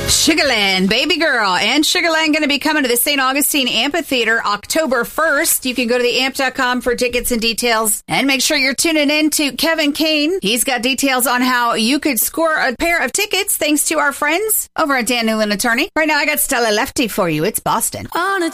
Sugarland, Baby Girl, and Sugarland going to be coming to the St. Augustine Amphitheater October 1st. You can go to theamp.com for tickets and details. And make sure you're tuning in to Kevin Kane. He's got details on how you could score a pair of tickets thanks to our friends over at Dan Newland Attorney. Right now, I got Stella Lefty for you. It's Boston. On a